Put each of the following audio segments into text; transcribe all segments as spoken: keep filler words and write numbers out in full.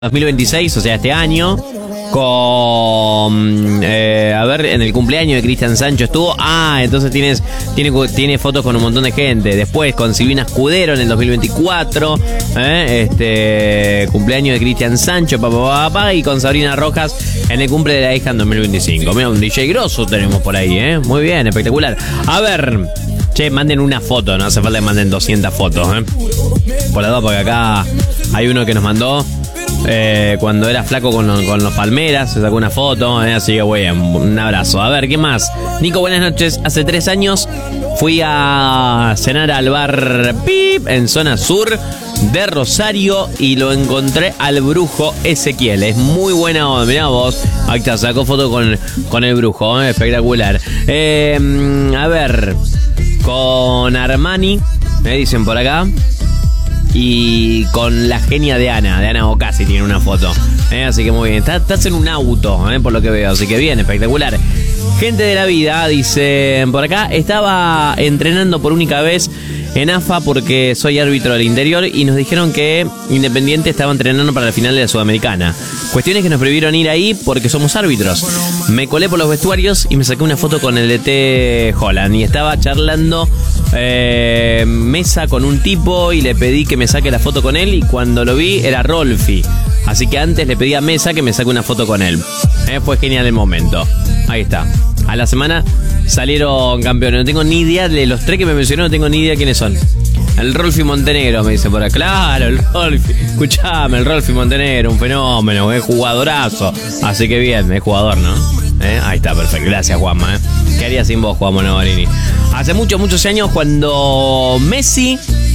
dos mil veintiséis, o sea, este año, con, eh, a ver, en el cumpleaños de Cristian Sancho estuvo. Ah, entonces tienes, tiene, tiene fotos con un montón de gente. Después con Silvina Escudero en el dos mil veinticuatro, eh, este, cumpleaños de Cristian Sancho, papá, papá, papá, y con Sabrina Rojas en el cumple de la hija en dos mil veinticinco. Mira, un D J grosso tenemos por ahí, eh. Muy bien, espectacular. A ver, che, manden una foto, no hace falta que manden doscientas fotos, eh. Por la dos, porque acá hay uno que nos mandó Eh, cuando era flaco con, lo, con los Palmeras, se sacó una foto, eh, así que bueno, un abrazo. A ver, ¿qué más? Nico, buenas noches. Hace tres años fui a cenar al bar Pip en zona sur de Rosario y lo encontré al brujo Ezequiel. Es muy buena onda, mirá vos. Ahí está, sacó foto con, con el brujo, eh, espectacular. Eh, a ver, con Armani, me dicen por acá. Y con la genia de Ana, de Ana Ocasi tiene una foto, ¿eh? Así que muy bien, Está, estás en un auto, ¿eh? Por lo que veo, así que bien, espectacular. Gente de la vida, dicen por acá, estaba entrenando por única vez en A F A porque soy árbitro del interior y nos dijeron que Independiente estaba entrenando para la final de la Sudamericana. Cuestiones que nos prohibieron ir ahí porque somos árbitros. Me colé por los vestuarios y me saqué una foto con el D T Holland y estaba charlando eh, mesa con un tipo y le pedí que me saque la foto con él y cuando lo vi era Rolfi. Así que antes le pedí a Mesa que me saque una foto con él. Eh, fue genial el momento. Ahí está. A la semana salieron campeones. No tengo ni idea de los tres que me mencionó, no tengo ni idea quiénes son. El Rolfi Montenegro, me dice por acá. Claro, el Rolfi. Escuchame, el Rolfi Montenegro, un fenómeno, es jugadorazo. Así que bien, es jugador, ¿no? ¿Eh? Ahí está, perfecto. Gracias, Juanma. ¿eh? ¿Qué haría sin vos, Juan Monovarini? Hace muchos, muchos años cuando Messi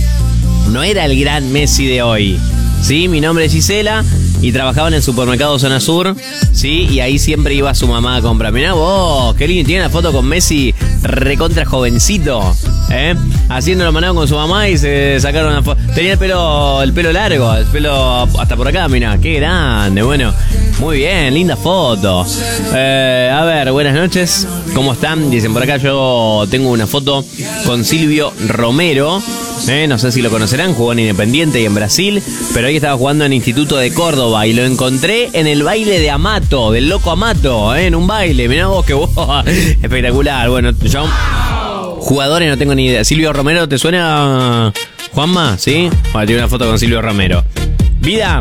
no era el gran Messi de hoy. Sí, mi nombre es Gisela y trabajaba en el supermercado Zona Sur, sí, y ahí siempre iba su mamá a comprar. Mirá vos, qué lindo, tiene la foto con Messi recontra jovencito, ¿eh? Haciéndolo manado con su mamá y se sacaron una foto. Tenía el pelo, el pelo largo, el pelo hasta por acá, mirá, qué grande, bueno, muy bien, linda foto. Eh, a ver, buenas noches, ¿cómo están? Dicen por acá, yo tengo una foto con Silvio Romero. Eh, no sé si lo conocerán, jugó en Independiente y en Brasil, pero hoy estaba jugando en Instituto de Córdoba y lo encontré en el baile de Amato, del loco Amato, eh, en un baile, mirá vos que vos, espectacular. Bueno, yo jugadores no tengo ni idea. Silvio Romero, ¿te suena, Juanma? ¿Sí? Bueno, tiene una foto con Silvio Romero. Vida,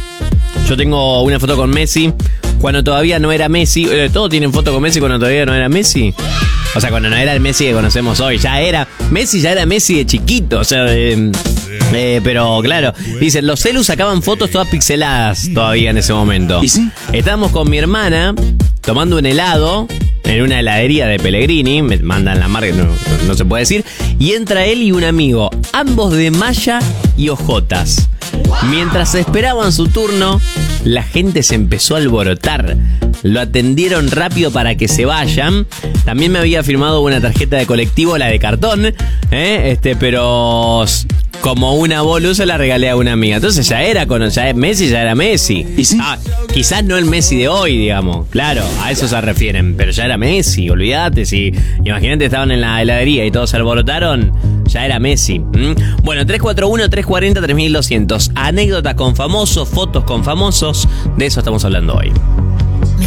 yo tengo una foto con Messi cuando todavía no era Messi. Eh, todos tienen foto con Messi cuando todavía no era Messi. O sea, cuando no era el Messi que conocemos hoy, ya era Messi, ya era Messi de chiquito, o sea, eh, eh, pero claro, dicen, los celus sacaban fotos todas pixeladas todavía en ese momento. ¿Y sí? Estábamos con mi hermana tomando un helado en una heladería de Pellegrini, me mandan la marca, no, no, no se puede decir, y entra él y un amigo, ambos de malla y ojotas. Mientras esperaban su turno, la gente se empezó a alborotar. Lo atendieron rápido para que se vayan. También me había firmado una tarjeta de colectivo, la de cartón, ¿eh? este, pero como una bolu se la regalé a una amiga. Entonces ya era con, ya Messi, ya era Messi. ¿Y sí? Ah, quizás no el Messi de hoy, digamos. Claro, a eso se refieren, pero ya era Messi, olvídate. Si imagínate, estaban en la heladería y todos se alborotaron, ya era Messi. ¿Mm? Bueno, tres cuatro uno, tres cuatro cero, tres mil doscientos. Anécdotas con famosos, fotos con famosos. De eso estamos hablando hoy.